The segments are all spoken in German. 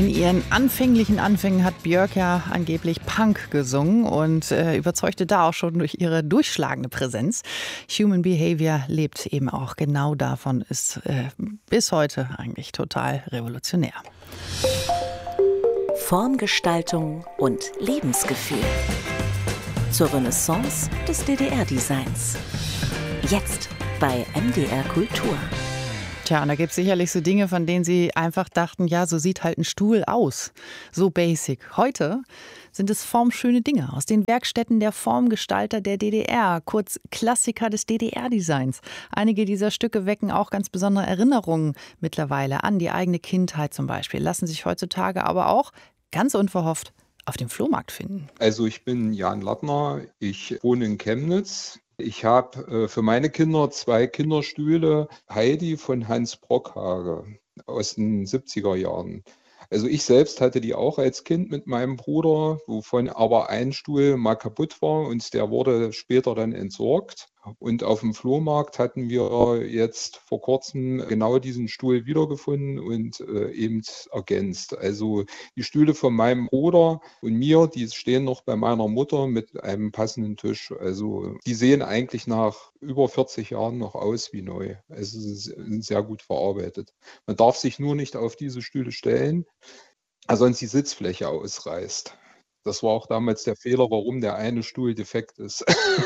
In ihren anfänglichen Anfängen hat Björk ja angeblich Punk gesungen und überzeugte da auch schon durch ihre durchschlagende Präsenz. Human Behavior lebt eben auch genau davon, ist bis heute eigentlich total revolutionär. Formgestaltung und Lebensgefühl. Zur Renaissance des DDR-Designs. Jetzt bei MDR Kultur. Tja, und da gibt es sicherlich so Dinge, von denen Sie einfach dachten, ja, so sieht halt ein Stuhl aus. So basic. Heute sind es formschöne Dinge aus den Werkstätten der Formgestalter der DDR, kurz Klassiker des DDR-Designs. Einige dieser Stücke wecken auch ganz besondere Erinnerungen mittlerweile an die eigene Kindheit zum Beispiel, lassen sich heutzutage aber auch ganz unverhofft auf dem Flohmarkt finden. Also ich bin Jan Lattner, ich wohne in Chemnitz. Ich habe für meine Kinder 2 Kinderstühle, Heidi von Hans Brockhage aus den 70er Jahren. Also ich selbst hatte die auch als Kind mit meinem Bruder, wovon aber ein Stuhl mal kaputt war und der wurde später dann entsorgt. Und auf dem Flohmarkt hatten wir jetzt vor kurzem genau diesen Stuhl wiedergefunden und eben ergänzt. Also die Stühle von meinem Bruder und mir, die stehen noch bei meiner Mutter mit einem passenden Tisch. Also die sehen eigentlich nach über 40 Jahren noch aus wie neu. Also sie sind sehr gut verarbeitet. Man darf sich nur nicht auf diese Stühle stellen, sonst die Sitzfläche ausreißt. Das war auch damals der Fehler, warum der eine Stuhl defekt ist.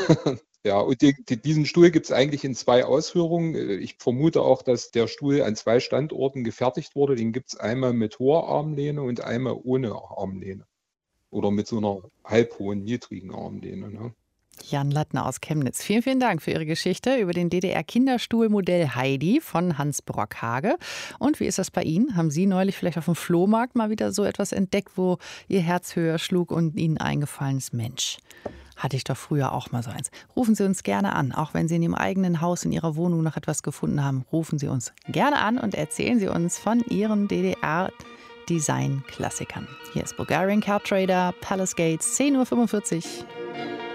Ja, und diesen Stuhl gibt es eigentlich in 2 Ausführungen. Ich vermute auch, dass der Stuhl an 2 Standorten gefertigt wurde. Den gibt es einmal mit hoher Armlehne und einmal ohne Armlehne. Oder mit so einer halbhohen, niedrigen Armlehne. Ne? Jan Lattner aus Chemnitz. Vielen, vielen Dank für Ihre Geschichte über den DDR-Kinderstuhlmodell Heidi von Hans Brockhage. Und wie ist das bei Ihnen? Haben Sie neulich vielleicht auf dem Flohmarkt mal wieder so etwas entdeckt, wo Ihr Herz höher schlug und Ihnen eingefallen ist, Mensch, hatte ich doch früher auch mal so eins. Rufen Sie uns gerne an, auch wenn Sie in Ihrem eigenen Haus, in Ihrer Wohnung noch etwas gefunden haben. Rufen Sie uns gerne an und erzählen Sie uns von Ihren DDR-Design-Klassikern. Hier ist Bulgarian Card Trader, Palace Gates, 10:45 Uhr.